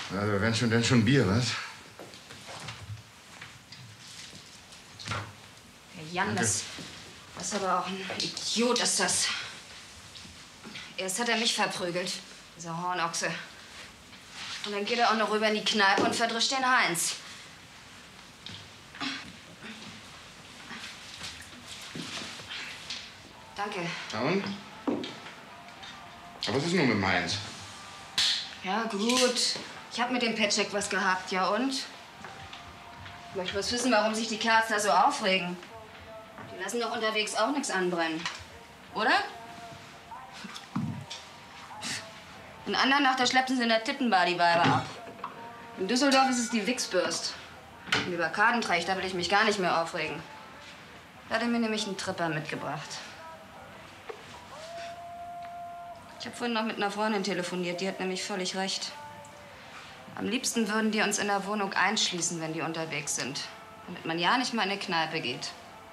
Also, wenn schon, denn schon Bier, was? Herr Jan, das ist aber auch ein Idiot, ist das. Erst hat er mich verprügelt, dieser Hornochse. Und dann geht er auch noch rüber in die Kneipe und verdrischt den Heinz. Danke. Na und? Aber was ist nun mit dem Heinz? Ja, gut. Ich hab mit dem Petschek was gehabt, ja und? Ich möchte was wissen, warum sich die Kerzen da so aufregen. Die lassen doch unterwegs auch nichts anbrennen. Oder? In Andernach, da schleppen sie in der Tittenbar die Weiber ab. In Düsseldorf ist es die Wichsbürst. Und über Kadentreich, da will ich mich gar nicht mehr aufregen. Da hat er mir nämlich einen Tripper mitgebracht. Ich habe vorhin noch mit einer Freundin telefoniert, die hat nämlich völlig recht. Am liebsten würden die uns in der Wohnung einschließen, wenn die unterwegs sind. Damit man ja nicht mal in eine Kneipe geht.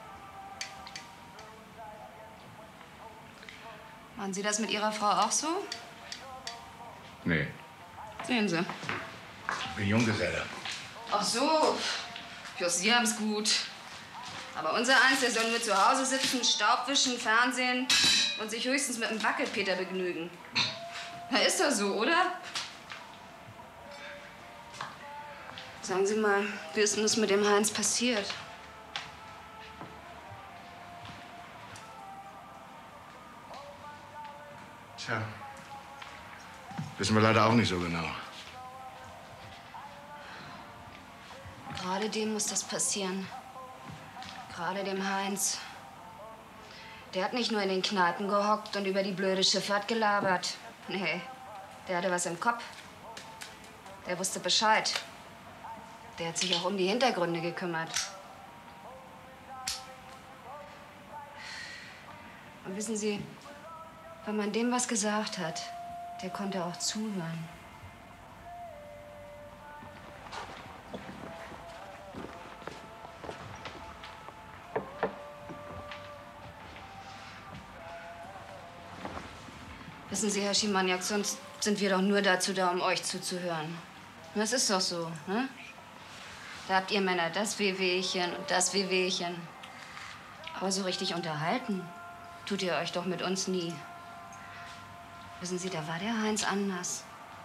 Machen Sie das mit Ihrer Frau auch so? Nee, Sehen Sie. ich bin Junggeselle. Ach so. Ja, Sie haben's gut. Aber unser Eins, der soll nur zu Hause sitzen, Staub wischen, Fernsehen und sich höchstens mit einem Wackelpeter begnügen. Na, ist das so, oder? Sagen Sie mal, wie ist denn das mit dem Heinz passiert? Tja, wissen wir leider auch nicht so genau. Gerade dem muss das passieren. Gerade dem Heinz. Der hat nicht nur in den Kneipen gehockt und über die blöde Schifffahrt gelabert. Nee, der hatte was im Kopf. Der wusste Bescheid. Der hat sich auch um die Hintergründe gekümmert. Und wissen Sie, wenn man dem was gesagt hat, der konnte auch zuhören. Wissen Sie, Herr Schimaniak, sonst sind wir doch nur dazu da, um euch zuzuhören. Das ist doch so, ne? Da habt ihr Männer das Wehwehchen und das Wehwehchen. Aber so richtig unterhalten tut ihr euch doch mit uns nie. Wissen Sie, da war der Heinz anders.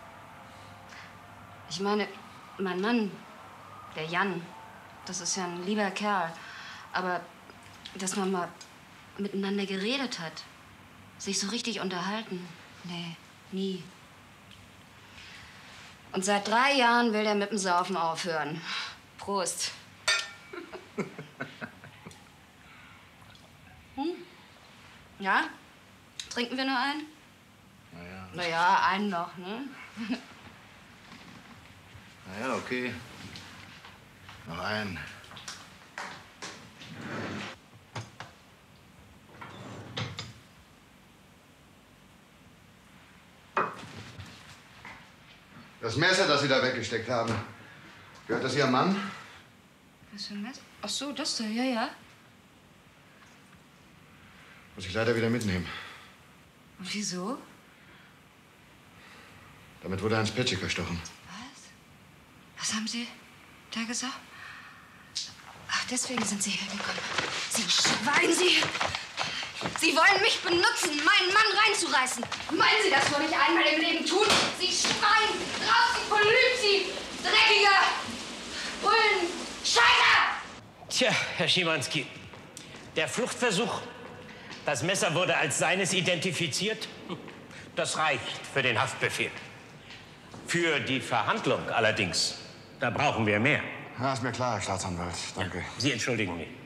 Ich meine, mein Mann, der Jan, das ist ja ein lieber Kerl. Aber dass man mal miteinander geredet hat, sich so richtig unterhalten, nee, nie. Und seit 3 Jahren will der mit dem Saufen aufhören. Prost. Ja? Trinken wir nur einen? Naja. Naja, einen noch, ne? Naja, okay. Noch einen. Das Messer, das Sie da weggesteckt haben, gehört das Ihrem Mann? Was für ein Messer? Ach so, das da, ja, ja. Muss ich leider wieder mitnehmen. Und wieso? Damit wurde Heinz Petschek erstochen. Was? Was haben Sie da gesagt? Ach, deswegen sind Sie hergekommen. Sie Schwein, Sie! Sie wollen mich benutzen, meinen Mann reinzureißen. Meinen Sie, das würde ich einmal im Leben tun? Sie Schwein! Raus, Sie Polyp, Sie dreckiger Bullen! Scheiter! Tja, Herr Schimanski, der Fluchtversuch, das Messer wurde als seines identifiziert. Das reicht für den Haftbefehl. Für die Verhandlung allerdings, da brauchen wir mehr. Ja, ist mir klar, Herr Staatsanwalt. Danke. Ja, Sie entschuldigen mich.